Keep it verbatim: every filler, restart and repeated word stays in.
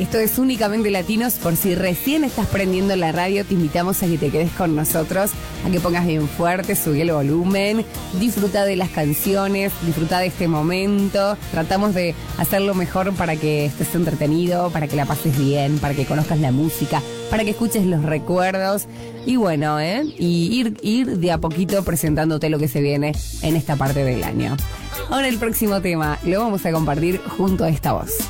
Esto es Únicamente Latinos. Por si recién estás prendiendo la radio, te invitamos a que te quedes con nosotros, a que pongas bien fuerte, subí el volumen, disfruta de las canciones, disfruta de este momento. Tratamos de hacerlo mejor para que estés entretenido, para que la pases bien, para que conozcas la música, para que escuches los recuerdos y bueno, ¿eh? Y ir, ir de a poquito presentándote lo que se viene en esta parte del año. Ahora el próximo tema lo vamos a compartir junto a esta voz.